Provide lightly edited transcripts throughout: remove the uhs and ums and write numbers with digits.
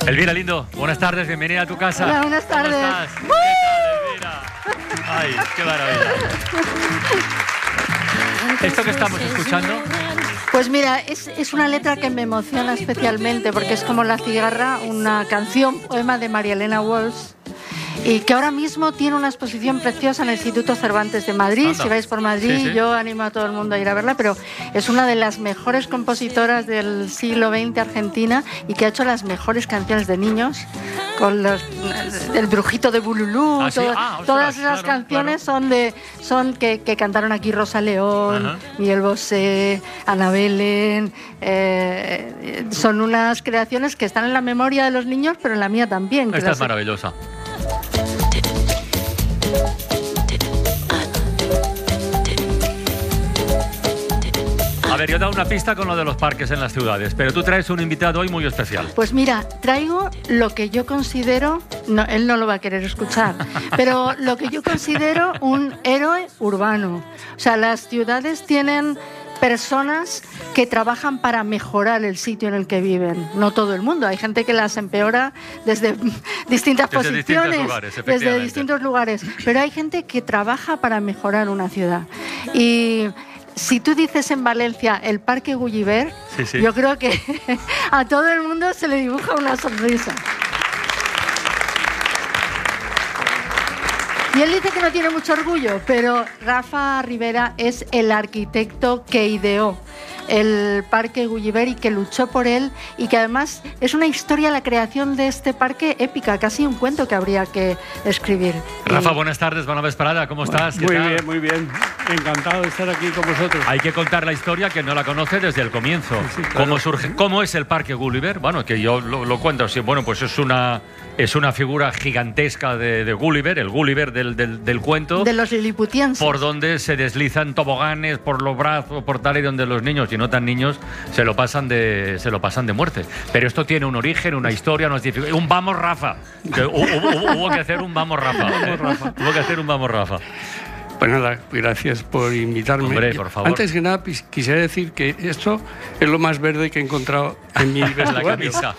Elvira, lindo, buenas tardes, bienvenida a tu casa. Hola, buenas tardes. ¿Cómo estás? ¿Qué tal, Elvira? Ay, qué maravilla. ¿Esto que estamos escuchando? Pues mira, es una letra que me emociona especialmente porque es como La cigarra, una canción, poema de María Elena Walsh, y que ahora mismo tiene una exposición preciosa en el Instituto Cervantes de Madrid. Anda. Si vais por Madrid, Sí, sí. yo animo a todo el mundo a ir a verla, pero es una de las mejores compositoras del siglo XX argentina y que ha hecho las mejores canciones de niños, con el Brujito de Bululú. Ah, sí. Ostras, Todas esas claro, canciones son que cantaron aquí Rosa León, Ajá. Miguel Bosé, Ana Belén. Son unas creaciones que están en la memoria de los niños, pero en la mía también. que Esta las- es maravillosa. A ver, yo he dado una pista con lo de los parques en las ciudades, pero tú traes un invitado hoy muy especial. Pues mira, traigo lo que yo considero, no, él no lo va a querer escuchar, pero lo que yo considero un héroe urbano. O sea, las ciudades tienen personas que trabajan para mejorar el sitio en el que viven. No todo el mundo, hay gente que las empeora desde distintas Desde posiciones, distintos lugares, desde efectivamente. distintos lugares, pero hay gente que trabaja para mejorar una ciudad. Y si tú dices en Valencia el Parque Gulliver, Sí, sí. yo creo que a todo el mundo se le dibuja una sonrisa. Y él dice que no tiene mucho orgullo, pero Rafa Rivera es el arquitecto que ideó el Parque Gulliver y que luchó por él, y que además es una historia, la creación de este parque, épica, casi un cuento que habría que escribir. Rafa, buenas tardes, buena vesprada, ¿cómo estás? ¿Qué Muy tal? bien, muy bien. Encantado de estar aquí con vosotros. Hay que contar la historia que no la conoce desde el comienzo. Sí, claro. ¿Cómo surge? ¿Cómo es el Parque Gulliver? Bueno, que yo lo cuento así. Bueno, pues es una figura gigantesca de Gulliver, el Gulliver del cuento, De los liliputienses. por donde se deslizan toboganes por los brazos, por tal, y donde los niños, y no tan niños, se lo pasan de muerte. Pero esto tiene un origen, una historia, un vamos Rafa. Que hubo que hacer un vamos Rafa. Hubo que hacer un vamos Rafa. Pues nada, gracias por invitarme. Hombre, por favor. Antes que nada, quisiera decir que esto es lo más verde que he encontrado en mi La vestuario. camisa.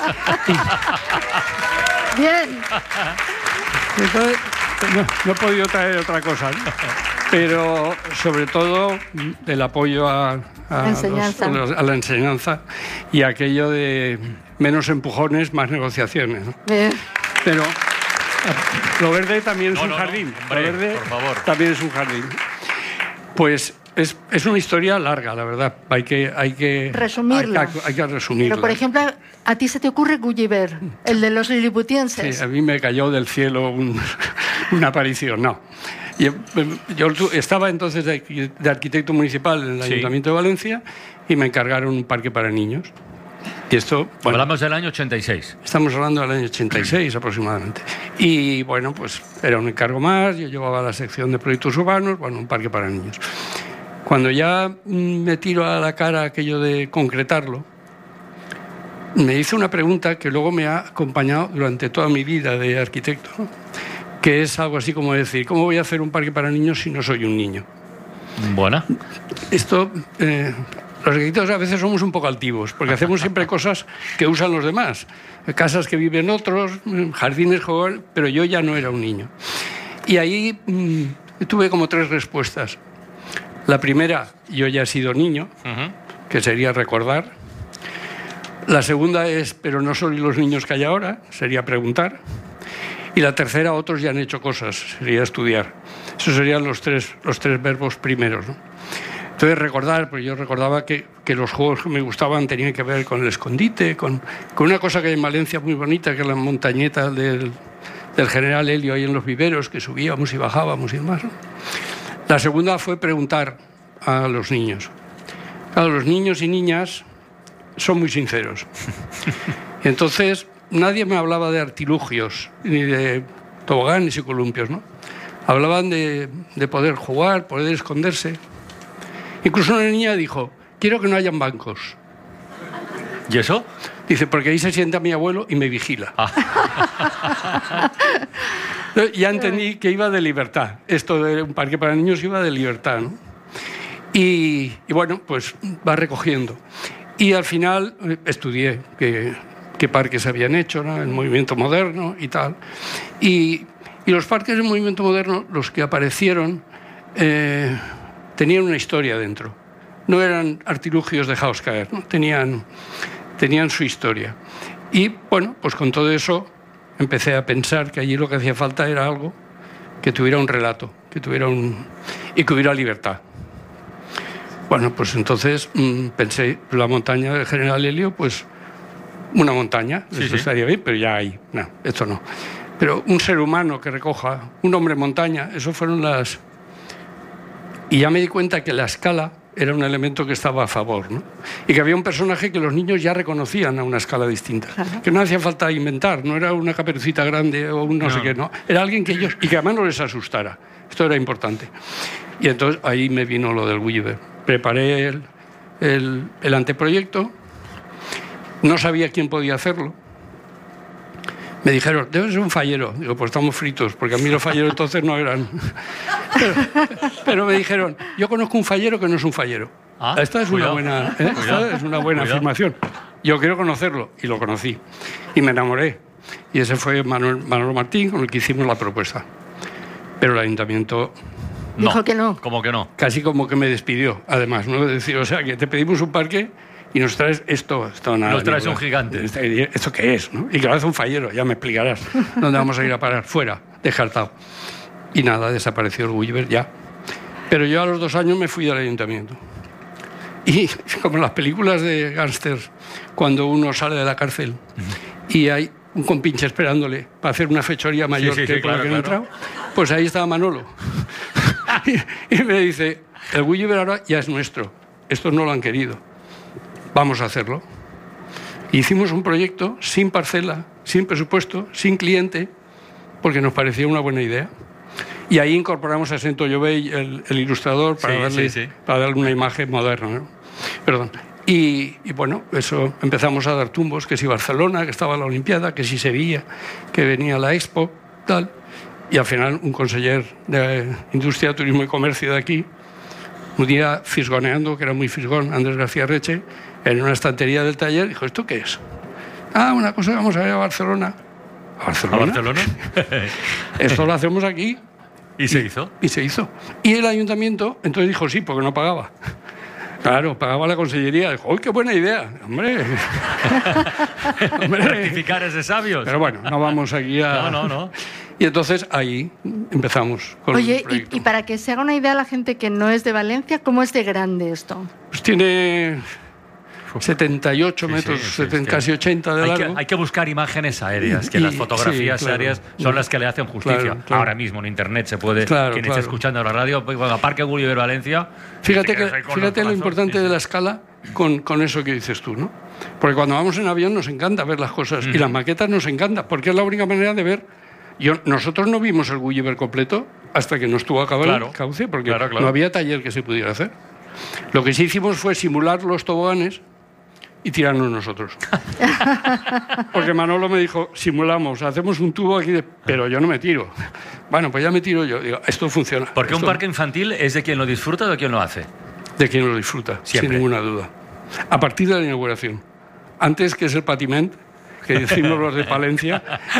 Bien. Entonces, no he podido traer otra cosa, ¿no? Pero sobre todo el apoyo a Enseñanza. a la enseñanza y aquello de menos empujones, más negociaciones, ¿no? Bien. Pero lo verde también es No, un no, jardín. hombre, Lo verde por favor. también es un jardín. Pues es una historia larga, la verdad. Hay que Resumirla. Hay que resumirla. Pero, por ejemplo, a ti se te ocurre Gulliver, el de los liliputienses. Sí, a mí me cayó del cielo una aparición, no. Yo estaba entonces de arquitecto municipal en el Sí. Ayuntamiento de Valencia y me encargaron un parque para niños. Y esto, bueno, Hablamos del año 86. estamos hablando del año 86 aproximadamente. Y bueno, pues era un encargo más, yo llevaba la sección de proyectos urbanos, bueno, un parque para niños. Cuando ya me tiro a la cara aquello de concretarlo, me hice una pregunta que luego me ha acompañado durante toda mi vida de arquitecto, ¿no? Que es algo así como decir, ¿cómo voy a hacer un parque para niños si no soy un niño? Buena. Esto, los arquitectos a veces somos un poco altivos, porque hacemos siempre cosas que usan los demás. Casas que viven otros, jardines, pero yo ya no era un niño. Y ahí tuve como 3 respuestas. La primera, yo ya he sido niño, que sería recordar. La segunda es, pero no soy los niños que hay ahora, sería preguntar. Y la tercera, otros ya han hecho cosas, sería estudiar. Esos serían los tres verbos primeros, ¿no? Entonces recordar, pues yo recordaba que los juegos que me gustaban tenían que ver con el escondite, con una cosa que hay en Valencia muy bonita, que es la montañeta del General Helio ahí en los viveros, que subíamos y bajábamos y demás, ¿no? La segunda fue preguntar a los niños. Claro, los niños y niñas son muy sinceros. Entonces, nadie me hablaba de artilugios, ni de toboganes y columpios, ¿no? Hablaban de poder jugar, poder esconderse. Incluso una niña dijo, quiero que no hayan bancos. ¿Y eso? Dice, porque ahí se sienta mi abuelo y me vigila. Ya entendí que iba de libertad. Esto de un parque para niños iba de libertad, ¿no? Y bueno, pues va recogiendo. Y al final estudié, que qué parques habían hecho, ¿no? El movimiento moderno y tal. Y los parques del movimiento moderno, los que aparecieron, tenían una historia dentro. No eran artilugios dejados caer, ¿no? Tenían su historia. Y bueno, pues con todo eso empecé a pensar que allí lo que hacía falta era algo que tuviera un relato, y que hubiera libertad. Bueno, pues entonces pensé, la montaña del General Elio, pues una montaña, Sí, eso estaría bien, pero ya hay, no, esto no. Pero un ser humano que recoja, un hombre montaña, eso fueron las... Y ya me di cuenta que la escala era un elemento que estaba a favor, ¿no? Y que había un personaje que los niños ya reconocían a una escala distinta. Claro. Que no hacía falta inventar, no era una Caperucita grande o un no sé qué, no. Era alguien que ellos... Y que además no les asustara. Esto era importante. Y entonces ahí me vino lo del Gulliver. Preparé el anteproyecto, no sabía quién podía hacerlo. Me dijeron, debe ser un fallero. Digo, pues estamos fritos, porque a mí los falleros entonces no eran... Pero me dijeron, yo conozco un fallero que no es un fallero. Esta es una buena, esta es una buena afirmación. Yo quiero conocerlo, y lo conocí. Y me enamoré. Y ese fue Manolo Martín, con el que hicimos la propuesta. Pero el ayuntamiento... No. Dijo que no. ¿Cómo que no? Casi como que me despidió, además, ¿no? Es decir, o sea, que te pedimos un parque y nos traes esto nada. Nos traes un gigante. ¿Esto qué es? ¿No? Y que lo hace un fallero, ya me explicarás. ¿Dónde vamos a ir a parar? Fuera, descartado. Y nada, desapareció el Gulliver ya. Pero yo a los 2 años me fui del ayuntamiento. Y como en las películas de gángsters, cuando uno sale de la cárcel y hay un compinche esperándole para hacer una fechoría mayor que por la que no ha entrado, pues ahí estaba Manolo. Y me dice, el Gulliver ahora ya es nuestro. Estos no lo han querido. Vamos a hacerlo. Hicimos un proyecto sin parcela, sin presupuesto, sin cliente, porque nos parecía una buena idea. Y ahí incorporamos a Sento Llovell, el ilustrador, para darle una imagen moderna, ¿no? Perdón. Y bueno, eso empezamos a dar tumbos, que si Barcelona, que estaba la Olimpiada, que si Sevilla, que venía la Expo, tal. Y al final un conseller de Industria, Turismo y Comercio de aquí, un día fisgoneando, que era muy fisgón, Andrés García Reche, en una estantería del taller, dijo, ¿esto qué es? Una cosa que vamos a ir a Barcelona. ¿A Barcelona? ¿A Barcelona? Esto lo hacemos aquí. ¿Y se hizo? Y se hizo. Y el ayuntamiento, entonces dijo sí, porque no pagaba. Claro, pagaba la consellería. Dijo, ¡uy, qué buena idea! ¡Hombre! Rectificar es de sabios. Pero bueno, no vamos aquí a... No. Y entonces ahí empezamos con el proyecto. Y para que se haga una idea la gente que no es de Valencia, ¿cómo es de grande esto? Pues tiene 78 metros, casi 80 de largo. Hay que buscar imágenes aéreas, que las fotografías aéreas son las que le hacen justicia. Claro. Ahora mismo en Internet se puede, quien esté escuchando la radio, Parque Gulliver Valencia... Fíjate lo importante de la escala con eso que dices tú, ¿no? Porque cuando vamos en avión nos encanta ver las cosas, y las maquetas nos encanta, porque es la única manera de ver... Nosotros no vimos el Gulliver completo hasta que no estuvo acabado el cauce, porque no había taller que se pudiera hacer. Lo que sí hicimos fue simular los toboganes y tirarnos nosotros. Porque Manolo me dijo, simulamos, hacemos un tubo aquí, pero yo no me tiro. Bueno, pues ya me tiro yo. Digo, esto funciona. Porque un parque infantil es de quien lo disfruta o de quien lo hace. De quien lo disfruta, siempre. Sin ninguna duda. A partir de la inauguración. Antes, que es el patiment, que decimos los de Palencia...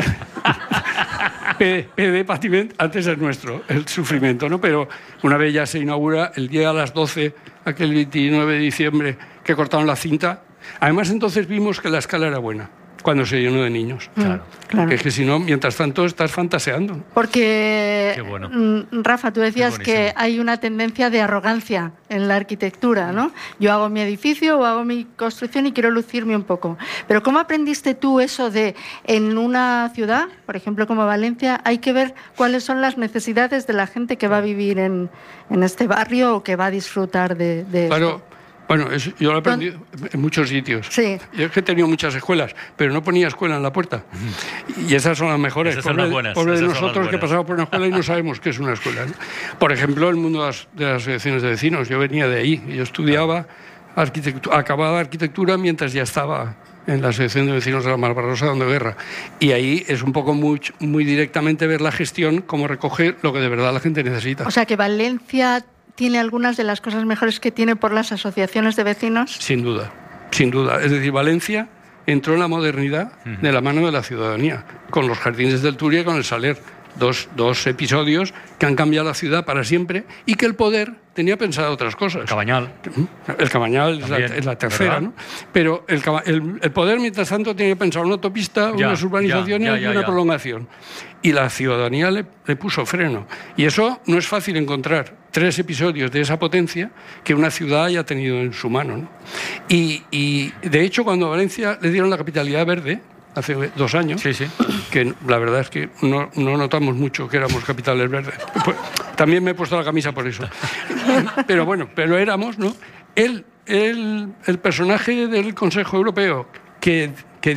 PD Patiment, antes es nuestro, el sufrimiento, ¿no? Pero una vez ya se inaugura, el día a las 12, aquel 29 de diciembre, que cortaron la cinta. Además, entonces vimos que la escala era buena, cuando se llenó de niños. Claro. Porque es que si no, mientras tanto, estás fantaseando. Porque, qué bueno. Rafa, tú decías que hay una tendencia de arrogancia en la arquitectura, ¿no? Yo hago mi edificio o hago mi construcción y quiero lucirme un poco. Pero ¿cómo aprendiste tú eso de, en una ciudad, por ejemplo como Valencia, hay que ver cuáles son las necesidades de la gente que va a vivir en este barrio o que va a disfrutar de esto? Bueno, yo lo he aprendido en muchos sitios. Sí. Yo es que he tenido muchas escuelas, pero no ponía escuela en la puerta. Y esas son las mejores. Esas son las buenas. Pobre de nosotros que pasamos por una escuela y no sabemos qué es una escuela, ¿no? Por ejemplo, el mundo de las asociaciones de vecinos. Yo venía de ahí. Yo estudiaba arquitectura, acababa arquitectura mientras ya estaba en la Asociación de Vecinos de la Malvarrosa dando guerra. Y ahí es un poco muy directamente ver la gestión, cómo recoger lo que de verdad la gente necesita. O sea, que Valencia tiene algunas de las cosas mejores que tiene por las asociaciones de vecinos. Sin duda, sin duda. Es decir, Valencia entró en la modernidad de la mano de la ciudadanía, con los Jardines del Turia y con el Saler. Dos episodios que han cambiado la ciudad para siempre y que el poder tenía pensado otras cosas. El Cabañal. El Cabañal es la tercera, ¿no? Pero el poder, mientras tanto, tenía pensado una autopista, unas urbanizaciones y una prolongación. Y la ciudadanía le puso freno. Y eso no es fácil encontrar 3 episodios de esa potencia que una ciudad haya tenido en su mano, ¿no? Y de hecho, cuando a Valencia le dieron la capitalidad verde, hace 2 años, que la verdad es que no notamos mucho que éramos capitales verdes. Pues, también me he puesto la camisa por eso. Pero bueno, pero éramos, ¿no? El personaje del Consejo Europeo que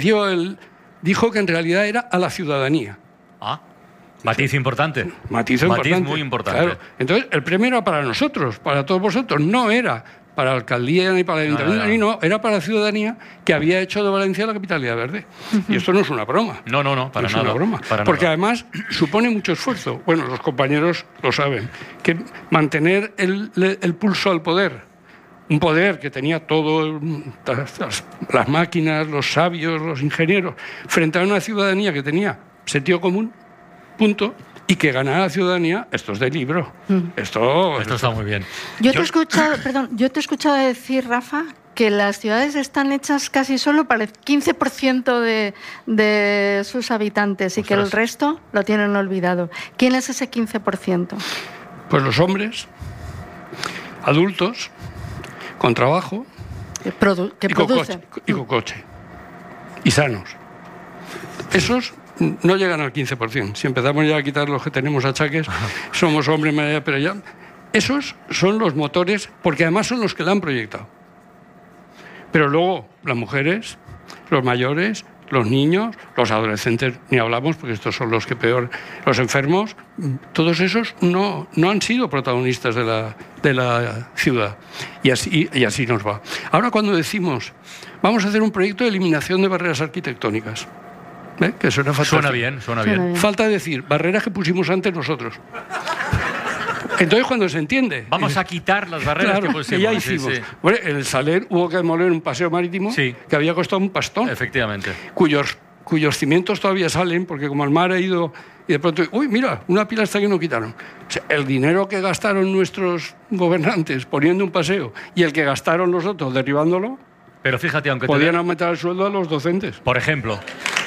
dijo que en realidad era a la ciudadanía. Matiz importante. Matiz muy importante. Claro. Entonces, el premio era para nosotros, para todos vosotros, no era para la alcaldía ni para el ayuntamiento, no, era para la ciudadanía que había hecho de Valencia la capitalidad verde. Y esto no es una broma. No, para nada. Es una broma. Porque además supone mucho esfuerzo. Bueno, los compañeros lo saben, que mantener el pulso al poder, un poder que tenía todo, las máquinas, los sabios, los ingenieros, frente a una ciudadanía que tenía sentido común, punto, y que ganara la ciudadanía, esto es de libro. Esto está muy bien. Yo te he escuchado decir, Rafa, que las ciudades están hechas casi solo para el 15% de sus habitantes y que el resto lo tienen olvidado. ¿Quién es ese 15%? Pues los hombres, adultos, con trabajo, que producen. Y con coche. Y sanos. Esos no llegan al 15%. Si empezamos ya a quitar los que tenemos achaques, somos hombres, pero ya... Esos son los motores, porque además son los que la han proyectado. Pero luego, las mujeres, los mayores, los niños, los adolescentes, ni hablamos, porque estos son los que peor... Los enfermos, todos esos no han sido protagonistas de la ciudad. Y así nos va. Ahora, cuando decimos, vamos a hacer un proyecto de eliminación de barreras arquitectónicas, que suena fantástico. Suena bien. Falta decir, barreras que pusimos antes nosotros. Entonces, cuando se entiende... Vamos a quitar las barreras que pusimos. Que ya hicimos. Sí. Bueno, en el Saler hubo que demoler un paseo marítimo que había costado un pastón. Efectivamente. Cuyos cimientos todavía salen, porque como el mar ha ido... Y de pronto, uy, mira, una pilastra que no quitaron. O sea, el dinero que gastaron nuestros gobernantes poniendo un paseo y el que gastaron los otros derribándolo... Pero fíjate, aunque podían aumentar el sueldo a los docentes. Por ejemplo.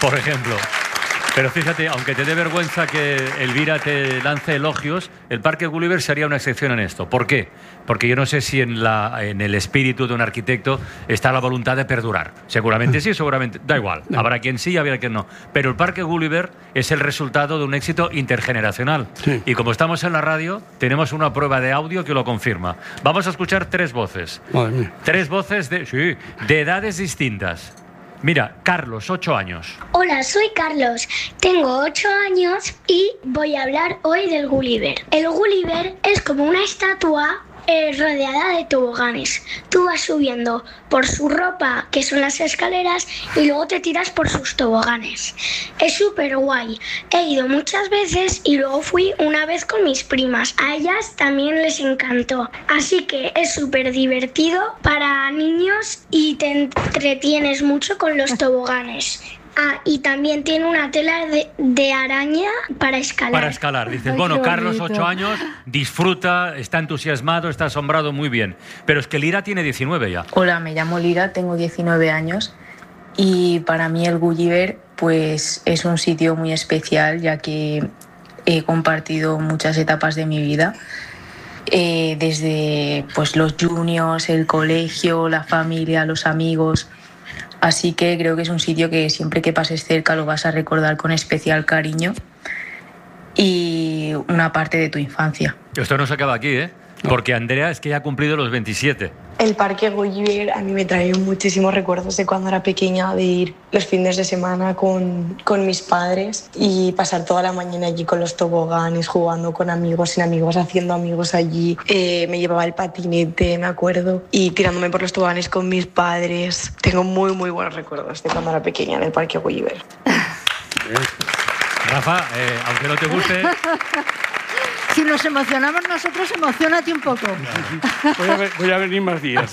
Pero fíjate, aunque te dé vergüenza que Elvira te lance elogios, el Parque Gulliver sería una excepción en esto. ¿Por qué? Porque yo no sé si en el espíritu de un arquitecto está la voluntad de perdurar. Seguramente sí, seguramente. Da igual. Habrá quien sí y habrá quien no. Pero el Parque Gulliver es el resultado de un éxito intergeneracional. Sí. Y como estamos en la radio, tenemos una prueba de audio que lo confirma. Vamos a escuchar 3 voces. Madre mía. 3 voces de edades distintas. Mira, Carlos, 8 años. Hola, soy Carlos. Tengo 8 años y voy a hablar hoy del Gulliver. El Gulliver es como una estatua rodeada de toboganes. Tú vas subiendo por su ropa, que son las escaleras, y luego te tiras por sus toboganes. Es súper guay. He ido muchas veces y luego fui una vez con mis primas. A ellas también les encantó. Así que es súper divertido para niños y te entretienes mucho con los toboganes. Y también tiene una tela de araña para escalar. Para escalar, dices. Bueno, Carlos, 8 años, disfruta, está entusiasmado, está asombrado, muy bien. Pero es que Lira tiene 19 ya. Hola, me llamo Lira, tengo 19 años y para mí el Gulliver pues, es un sitio muy especial, ya que he compartido muchas etapas de mi vida. Desde pues, los juniors, el colegio, la familia, los amigos. Así que creo que es un sitio que siempre que pases cerca lo vas a recordar con especial cariño y una parte de tu infancia. Esto no se acaba aquí, ¿eh? Porque Andrea es que ya ha cumplido los 27. El Parque Gulliver a mí me trae muchísimos recuerdos de cuando era pequeña, de ir los fines de semana con mis padres y pasar toda la mañana allí con los toboganes, jugando con amigos, sin amigos, haciendo amigos allí. Me llevaba el patinete, me acuerdo, y tirándome por los toboganes con mis padres. Tengo muy, muy buenos recuerdos de cuando era pequeña en el Parque Gulliver. Rafa, aunque no te guste... Si nos emocionamos nosotros, emociónate un poco. Voy a venir más días.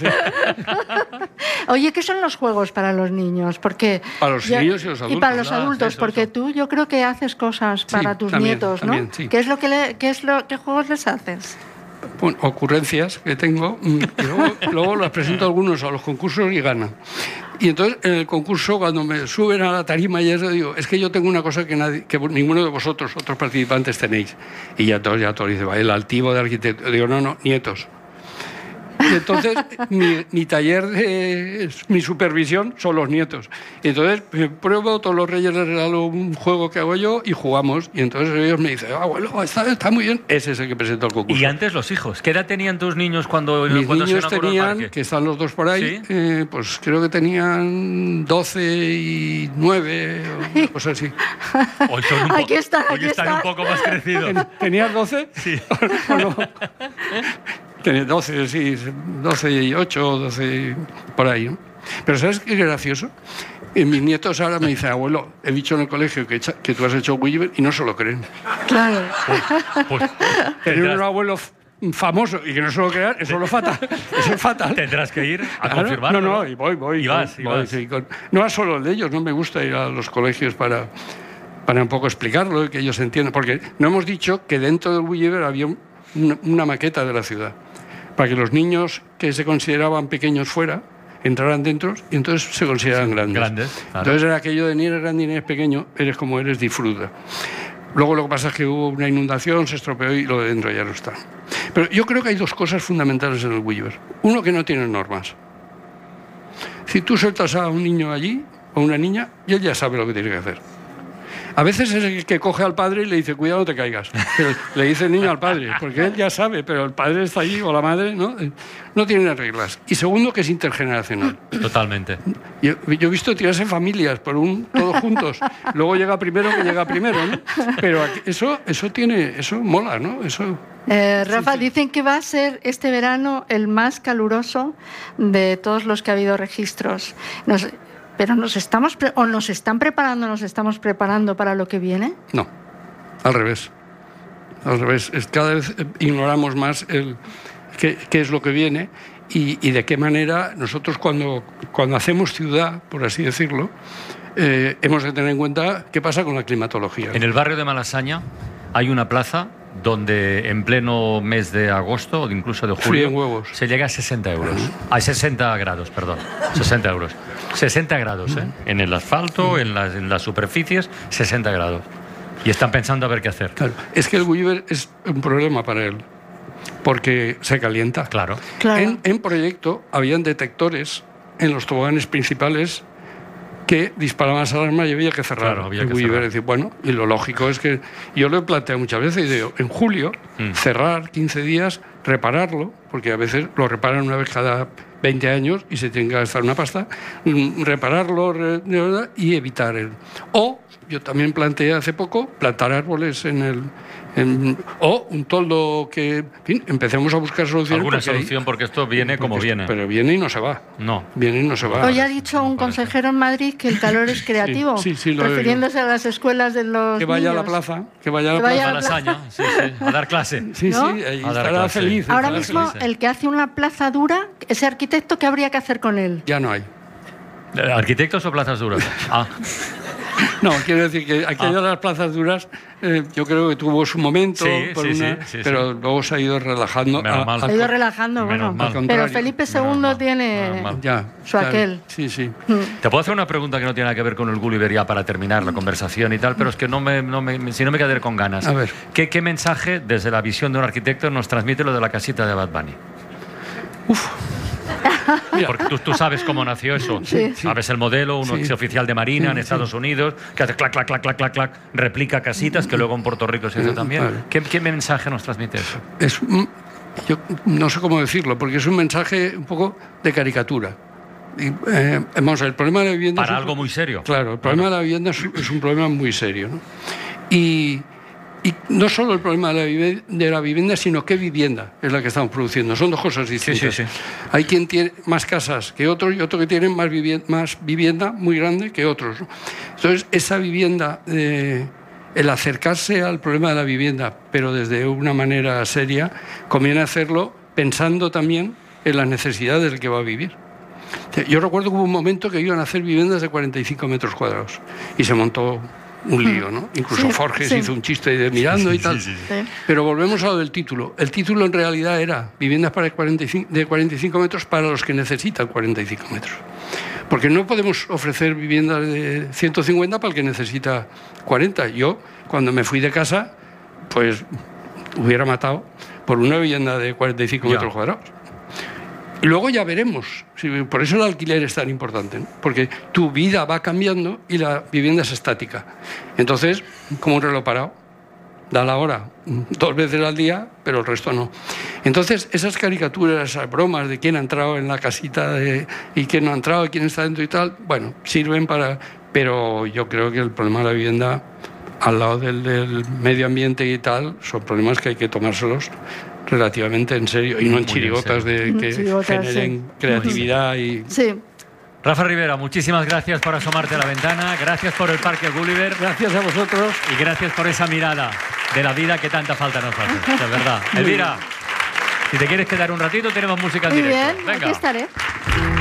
Oye, ¿qué son los juegos para los niños? Porque para los niños y los adultos. Y para los adultos, porque tú yo creo que haces cosas para tus nietos, ¿no? También, sí. ¿Qué juegos les haces? Bueno, ocurrencias que tengo, y luego las presento a algunos a los concursos y ganan. Y entonces en el concurso, cuando me suben a la tarima y eso, digo, es que yo tengo una cosa que ninguno de vosotros, otros participantes, tenéis. Y ya todos dicen, el altivo de arquitecto. Digo, no, nietos. Y entonces mi taller, mi supervisión son los nietos. Y entonces pruebo, todos los reyes les regalo un juego que hago yo y jugamos. Y entonces ellos me dicen, abuelo, está muy bien. Ese es el que presento al concurso. Y antes los hijos. ¿Qué edad tenían tus niños cuando Mis niños se inauguró tenían, el parque? que están los dos por ahí, ¿sí? Pues creo que tenían 12 y 9 o una cosa así. Hoy están un poco más crecidos. ¿Tenías 12? Sí. No. Tenía 12, sí, 12 y 8, 12 por ahí, ¿no? Pero ¿sabes qué es gracioso? Mis nietos ahora me dicen, abuelo, he dicho en el colegio que tú has hecho Gulliver y no se lo creen. Claro. Pues tener un abuelo famoso y que no se lo crean, eso es fatal. Eso es fatal. Tendrás que ir a confirmarlo. No, y voy. Y vas. Sí, no es solo el de ellos, no me gusta ir a los colegios para un poco explicarlo y que ellos entiendan. Porque no hemos dicho que dentro del Gulliver había una maqueta de la ciudad, para que los niños que se consideraban pequeños fuera entraran dentro y entonces se consideraban grandes. Claro. Entonces era aquello de ni eres grande ni eres pequeño, eres como eres, disfruta. Luego lo que pasa es que hubo una inundación, se estropeó y lo de dentro ya no está. Pero yo creo que hay dos cosas fundamentales en el Gulliver. Uno, que no tiene normas. Si tú sueltas a un niño allí o una niña, y él ya sabe lo que tiene que hacer. A veces es el que coge al padre y le dice, cuidado, no te caigas. Pero le dice el niño al padre, porque él ya sabe, pero el padre está allí, o la madre, no tienen reglas. Y segundo, que es intergeneracional. Totalmente. Yo he visto tirarse familias todos juntos. Luego llega primero que llega primero, ¿no? Pero eso mola, ¿no? Rafa, sí. Dicen que va a ser este verano el más caluroso de todos los que ha habido registros. ¿Pero nos estamos estamos preparando para lo que viene? No, al revés. Cada vez ignoramos más qué es lo que viene y de qué manera nosotros cuando hacemos ciudad, por así decirlo, hemos de tener en cuenta qué pasa con la climatología. En el barrio de Malasaña hay una plaza donde en pleno mes de agosto o incluso de julio se llega a 60 euros. A 60 grados, perdón. 60 euros. 60 grados, ¿eh? En el asfalto, en las superficies, 60 grados. Y están pensando a ver qué hacer. Claro. Es que el Gulliver es un problema para él, porque se calienta. Claro. En proyecto habían detectores en los toboganes principales que disparaban esa alarma y había que cerrar. Claro, había el que Gulliver. cerrar. Decir, bueno, y lo lógico es que yo lo he planteado muchas veces y digo, en julio, cerrar 15 días, repararlo, porque a veces lo reparan una vez cada 20 años y se tiene que gastar una pasta, repararlo y evitar O, yo también planteé hace poco, plantar árboles o un toldo que... En fin, empecemos a buscar soluciones. Alguna solución, porque esto viene como viene. Pero viene y no se va. No. Viene y no se va. Hoy ha dicho un consejero en Madrid que el calor es creativo, sí, refiriéndose a las escuelas de los que vaya niños. A la plaza, que vaya a la plaza. A Malasaña, sí, a dar clase. Sí, ¿No? ahí A dar estará clase. feliz. Ahora estará mismo, feliz. el que hace una plaza dura, ese arquitecto, ¿qué habría que hacer con él? Ya no hay. ¿Arquitectos o plazas duras? No, quiero decir que aquellas de las plazas duras yo creo que tuvo su momento, pero luego se ha ido relajando. Menos mal. Se ha ido relajando, Menos mal. Pero Felipe II tiene su aquel. Sí. Te puedo hacer una pregunta que no tiene nada que ver con el Gulliver ya para terminar la conversación y tal, pero es que si no me quedaré con ganas. A ver. ¿Qué mensaje, desde la visión de un arquitecto, nos transmite lo de la casita de Bad Bunny? Porque tú sabes cómo nació eso. Sí. Sabes el modelo, un oficial de Marina en Estados Unidos que hace clac, clac, clac, clac, clac, clac, replica casitas, que luego en Puerto Rico se hizo también. Vale. ¿Qué mensaje nos transmite eso? Yo no sé cómo decirlo, porque es un mensaje un poco de caricatura. Vamos a ver, el problema de la vivienda... Para algo muy serio. Claro, el problema de la vivienda es un problema muy serio, ¿no? Y no solo el problema de la vivienda, sino qué vivienda es la que estamos produciendo. Son dos cosas distintas. Sí. Hay quien tiene más casas que otros y otro que tiene más vivienda muy grande que otros, ¿no? Entonces, esa vivienda el acercarse al problema de la vivienda, pero desde una manera seria, conviene hacerlo pensando también en las necesidades del que va a vivir. Yo recuerdo que hubo un momento que iban a hacer viviendas de 45 metros cuadrados y se montó un lío, ¿no? Incluso Forges hizo un chiste de mirando y tal. Pero volvemos a lo del título. El título en realidad era viviendas de 45 metros para los que necesitan 45 metros. Porque no podemos ofrecer viviendas de 150 para el que necesita 40. Yo, cuando me fui de casa, pues hubiera matado por una vivienda de 45 metros cuadrados. Y luego ya veremos. Por eso el alquiler es tan importante, ¿no? Porque tu vida va cambiando y la vivienda es estática. Entonces, como un reloj parado, da la hora 2 veces al día, pero el resto no. Entonces, esas caricaturas, esas bromas de quién ha entrado en la casita y quién no ha entrado y quién está dentro y tal, bueno, sirven para... Pero yo creo que el problema de la vivienda, al lado del medio ambiente y tal, son problemas que hay que tomárselos relativamente en serio y no en chirigotas que generen creatividad y... Sí. Rafa Ribera, muchísimas gracias por asomarte a la ventana, gracias por el Parque Gulliver. Gracias a vosotros. Y gracias por esa mirada de la vida que tanta falta nos hace, de verdad. Elvira, si te quieres quedar un ratito, tenemos música en directo. Muy bien, aquí estaré.